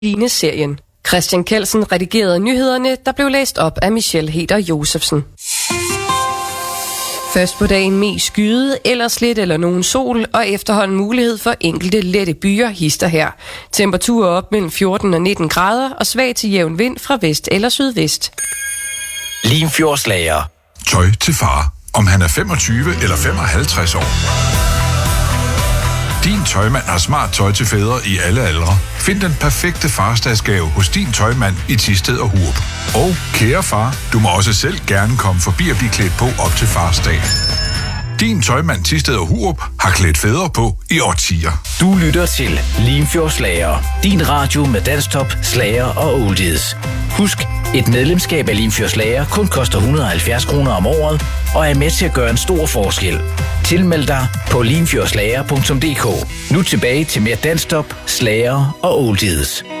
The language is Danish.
Line-serien. Christian Kelsen redigerede nyhederne, der blev læst op af Michelle Heder Josefsen. Først på dagen mest skyde, ellers lidt eller nogen sol, og efterhånden mulighed for enkelte lette byer hister her. Temperaturer op mellem 14 og 19 grader, og svag til jævn vind fra vest eller sydvest. Limfjordslager. Tøj til far, om han er 25 eller 55 år. Din tøjmand har smart tøj til fædre i alle aldre. Find den perfekte farsdagsgave hos din tøjmand i Thisted og Hurup. Og kære far, du må også selv gerne komme forbi og blive klædt på op til farsdag. Din tøjmand Thisted og Hurup har klædt fædre på i årtier. Du lytter til Limfjordslager. Din radio med dansktop, slager og oldies. Husk, et medlemskab af Limfjordslager kun koster 170 kroner om året og er med til at gøre en stor forskel. Tilmeld dig på limfjordslager.dk. Nu tilbage til mere dansktop, slager og oldies.